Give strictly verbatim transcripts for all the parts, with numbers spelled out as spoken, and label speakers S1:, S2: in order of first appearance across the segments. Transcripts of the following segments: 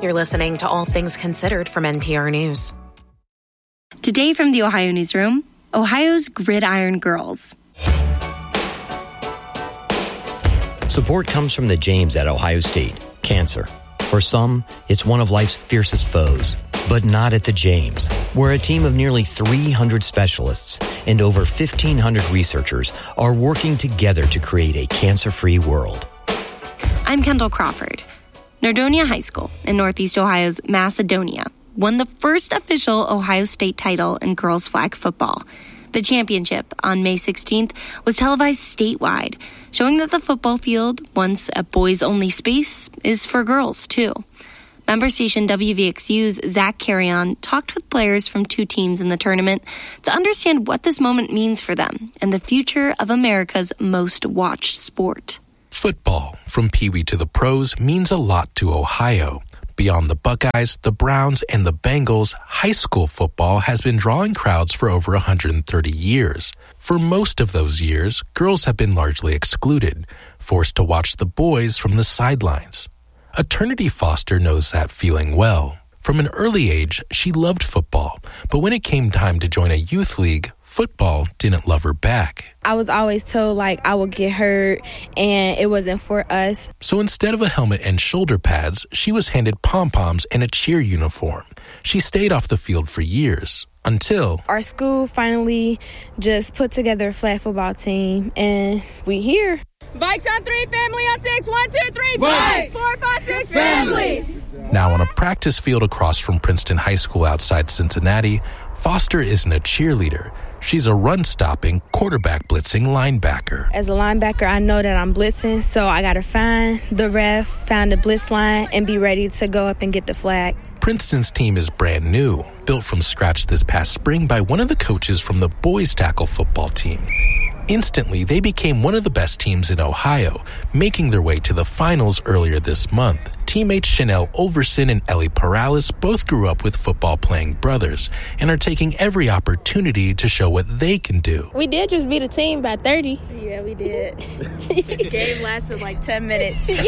S1: You're listening to All Things Considered from N P R News.
S2: Today from the Ohio Newsroom, Ohio's Gridiron Girls.
S3: Support comes from the James at Ohio State. Cancer. For some, it's one of life's fiercest foes. But not at the James, where a team of nearly three hundred specialists and over fifteen hundred researchers are working together to create a cancer-free world.
S2: I'm Kendall Crawford. Nordonia High School in Northeast Ohio's Macedonia won the first official Ohio State title in girls flag football. The championship on May sixteenth was televised statewide, showing that the football field, once a boys-only space, is for girls, too. Member station W V X U's Zach Carrion talked with players from two teams in the tournament to understand what this moment means for them and the future of America's most watched sport.
S4: Football, from Pee Wee to the pros, means a lot to Ohio. Beyond the Buckeyes, the Browns, and the Bengals, high school football has been drawing crowds for over one hundred thirty years. For most of those years, girls have been largely excluded, forced to watch the boys from the sidelines. Eternity Foster knows that feeling well. From an early age, she loved football, but when it came time to join a youth league, football didn't love her back.
S5: I was always told, like, I would get hurt, and it wasn't for us.
S4: So instead of a helmet and shoulder pads, she was handed pom-poms and a cheer uniform. She stayed off the field for years, until
S5: our school finally just put together a flag football team, and we here.
S6: Bikes on three, family on six. One, two, three, five. Four, five, six, family.
S4: Now on a practice field across from Princeton High School outside Cincinnati, Foster isn't a cheerleader. She's a run-stopping, quarterback blitzing linebacker.
S5: As a linebacker, I know that I'm blitzing, so I got to find the ref, find the blitz line, and be ready to go up and get the flag.
S4: Princeton's team is brand new, built from scratch this past spring by one of the coaches from the boys tackle football team. Instantly, they became one of the best teams in Ohio, making their way to the finals earlier this month. Teammates Chanel Olverson and Ellie Perales both grew up with football-playing brothers and are taking every opportunity to show what they can do.
S7: We did just beat a team by thirty.
S5: Yeah, we did. The game lasted like ten minutes.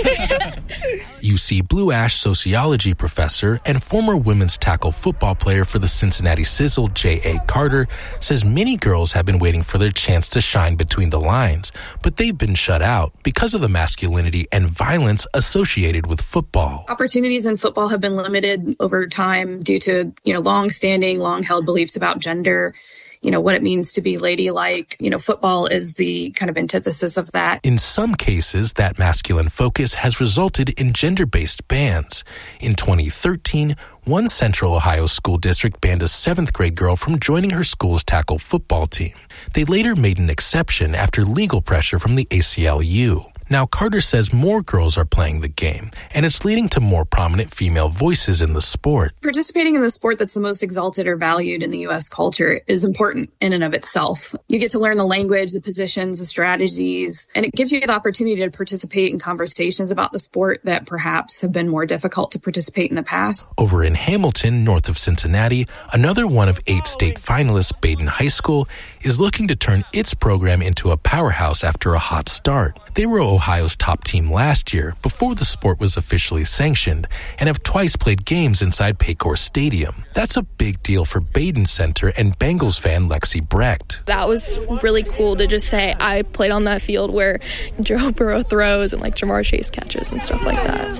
S4: U C Blue Ash sociology professor and former women's tackle football player for the Cincinnati Sizzle, J A. Carter, says many girls have been waiting for their chance to shine between the lines, but they've been shut out because of the masculinity and violence associated with football.
S8: Opportunities in football have been limited over time due to, you know, long-standing, long-held beliefs about gender, you know, what it means to be ladylike. You know, football is the kind of antithesis of that.
S4: In some cases, that masculine focus has resulted in gender-based bans. In twenty thirteen, one Central Ohio school district banned a seventh grade girl from joining her school's tackle football team. They later made an exception after legal pressure from the A C L U. Now, Carter says more girls are playing the game, and it's leading to more prominent female voices in the sport.
S8: Participating in the sport that's the most exalted or valued in the U S culture is important in and of itself. You get to learn the language, the positions, the strategies, and it gives you the opportunity to participate in conversations about the sport that perhaps have been more difficult to participate in the past.
S4: Over in Hamilton, north of Cincinnati, another one of eight state finalists, Baden High School, is looking to turn its program into a powerhouse after a hot start. They were Ohio's top team last year, before the sport was officially sanctioned, and have twice played games inside Paycor Stadium. That's a big deal for Baden Center and Bengals fan Lexi Brecht.
S9: That was really cool to just say I played on that field where Joe Burrow throws and like Jamar Chase catches and stuff like that.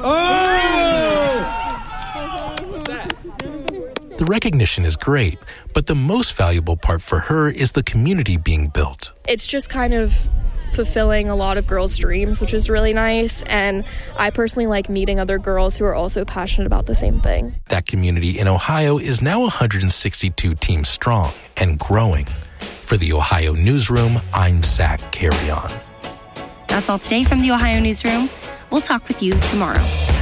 S4: Oh! The recognition is great, but the most valuable part for her is the community being built.
S9: It's just kind of fulfilling a lot of girls' dreams, which is really nice. And I personally like meeting other girls who are also passionate about the same thing.
S4: That community in Ohio is now one hundred sixty-two teams strong and growing. For the Ohio Newsroom, I'm Zach Carrion.
S2: That's all today from the Ohio Newsroom. We'll talk with you tomorrow.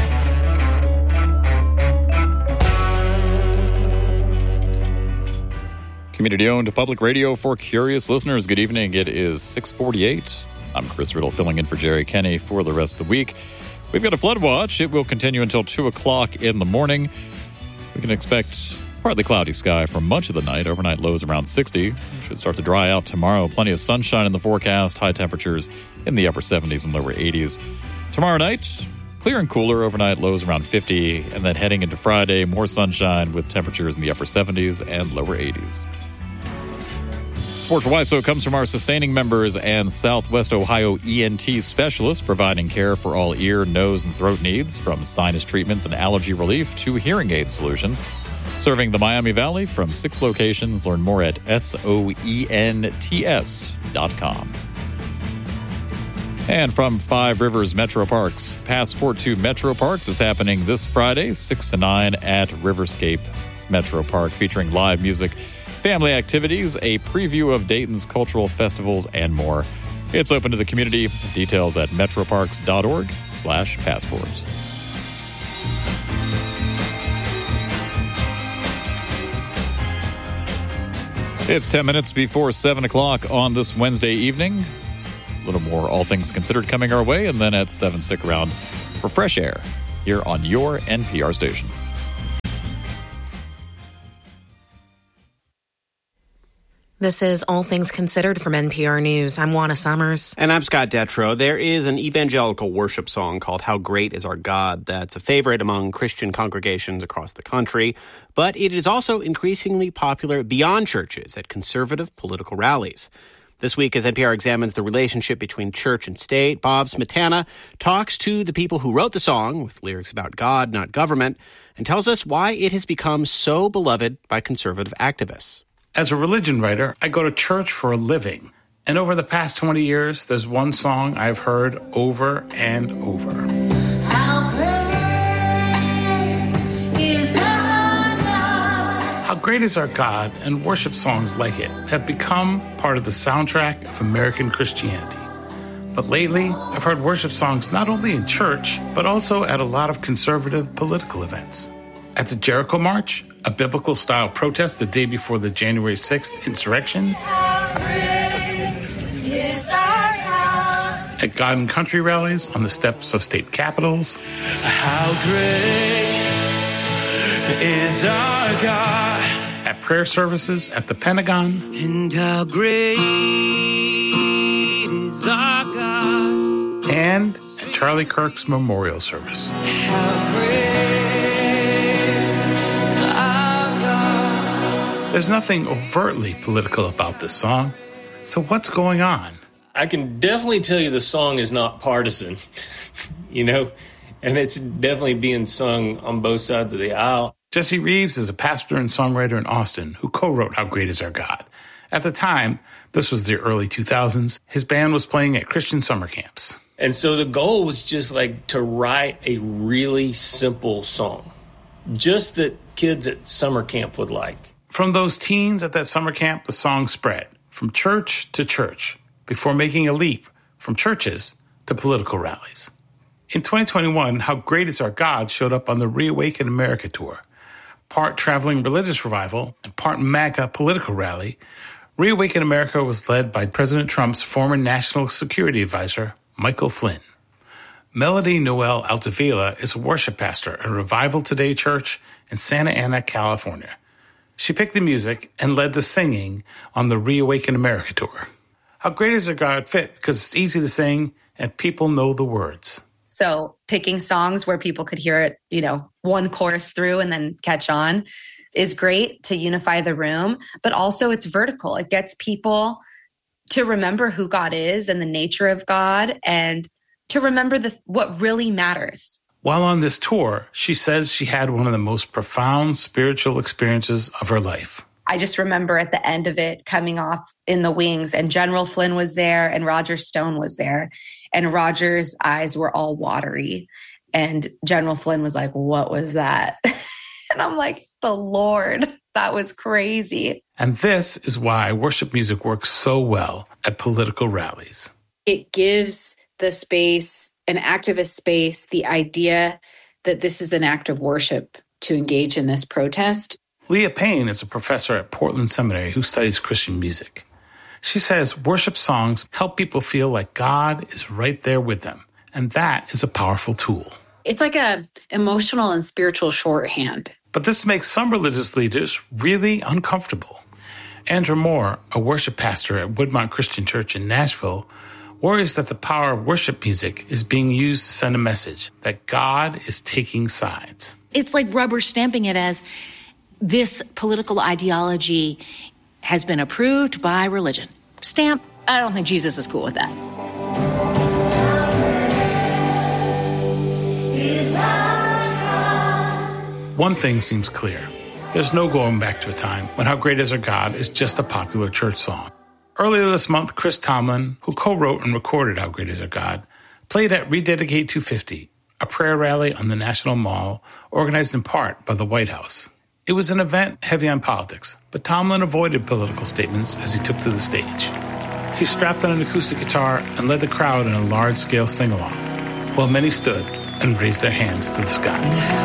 S10: Community-owned public radio for curious listeners. Good evening. It is six forty-eight. I'm Chris Riddle filling in for Jerry Kenny for the rest of the week. We've got a flood watch. It will continue until two o'clock in the morning. We can expect partly cloudy sky for much of the night. Overnight lows around sixty. Should start to dry out tomorrow. Plenty of sunshine in the forecast. High temperatures in the upper seventies and lower eighties. Tomorrow night, Clear and cooler overnight, lows around fifty, and then heading into Friday, more sunshine with temperatures in the upper seventies and lower eighties. Support for W I S O comes from our sustaining members and Southwest Ohio E N T specialists, providing care for all ear, nose, and throat needs, from sinus treatments and allergy relief to hearing aid solutions. Serving the Miami Valley from six locations. Learn more at soents dot com. And from Five Rivers Metro Parks, Passport to Metro Parks is happening this Friday, six to nine at Riverscape Metro Park, featuring live music, family activities, a preview of Dayton's cultural festivals, and more. It's open to the community. Details at metroparks.org slash passport. It's ten minutes before seven o'clock on this Wednesday evening. A little more All Things Considered coming our way, and then at seven, stick around for Fresh Air here on your N P R station.
S1: This is All Things Considered from N P R News. I'm Juana Summers.
S11: And I'm Scott Detrow. There is an evangelical worship song called How Great Is Our God that's a favorite among Christian congregations across the country, but it is also increasingly popular beyond churches at conservative political rallies. This week, as N P R examines the relationship between church and state, Bob Smetana talks to the people who wrote the song, with lyrics about God, not government, and tells us why it has become so beloved by conservative activists.
S12: As a religion writer, I go to church for a living. And over the past twenty years, there's one song I've heard over and over. How great is our God? How Great Is Our God, and worship songs like it have become part of the soundtrack of American Christianity. But lately, I've heard worship songs not only in church, but also at a lot of conservative political events. At the Jericho March, a biblical-style protest the day before the January sixth insurrection. How great is our God. At God and Country rallies on the steps of state capitals. How great is our God. At prayer services at the Pentagon. And how great is our God. And at Charlie Kirk's memorial service. How great. There's nothing overtly political about this song. So what's going on?
S13: I can definitely tell you the song is not partisan, you know, and it's definitely being sung on both sides of the aisle.
S12: Jesse Reeves is a pastor and songwriter in Austin who co-wrote How Great Is Our God. At the time, this was the early two thousands, his band was playing at Christian summer camps.
S13: And so the goal was just like to write a really simple song, just that kids at summer camp would like.
S12: From those teens at that summer camp, the song spread from church to church before making a leap from churches to political rallies. In twenty twenty-one, How Great Is Our God showed up on the Reawaken America tour. Part traveling religious revival and part MAGA political rally, Reawaken America was led by President Trump's former national security advisor, Michael Flynn. Melody Noel Altavilla is a worship pastor at Revival Today Church in Santa Ana, California. She picked the music and led the singing on the Reawaken America tour. How Great Is Our God fit because it's easy to sing and people know the words.
S14: So picking songs where people could hear it, you know, one chorus through and then catch on is great to unify the room, but also it's vertical. It gets people to remember who God is and the nature of God and to remember the what really matters.
S12: While on this tour, she says she had one of the most profound spiritual experiences of her life.
S14: I just remember at the end of it coming off in the wings and General Flynn was there and Roger Stone was there. And Roger's eyes were all watery. And General Flynn was like, what was that? And I'm like, the Lord, that was crazy.
S12: And this is why worship music works so well at political rallies.
S15: It gives the space, an activist space, the idea that this is an act of worship to engage in this protest.
S12: Leah Payne is a professor at Portland Seminary who studies Christian music. She says worship songs help people feel like God is right there with them, and that is a powerful tool.
S15: It's like a emotional and spiritual shorthand.
S12: But this makes some religious leaders really uncomfortable. Andrew Moore, a worship pastor at Woodmont Christian Church in Nashville, worries that the power of worship music is being used to send a message that God is taking sides.
S16: It's like rubber stamping it as this political ideology has been approved by religion. Stamp. I don't think Jesus is cool with that.
S12: One thing seems clear. There's no going back to a time when How Great Is Our God is just a popular church song. Earlier this month, Chris Tomlin, who co-wrote and recorded How Great Is Our God, played at Rededicate two fifty, a prayer rally on the National Mall organized in part by the White House. It was an event heavy on politics, but Tomlin avoided political statements as he took to the stage. He strapped on an acoustic guitar and led the crowd in a large-scale sing-along, while many stood and raised their hands to the sky.